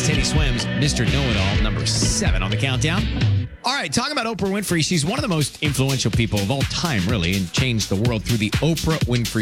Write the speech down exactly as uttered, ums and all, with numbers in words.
is Teddy Swims, Mister Know-It-All, number seven on the countdown. All right, talking about Oprah Winfrey, she's one of the most influential people of all time, really, and changed the world through the Oprah Winfrey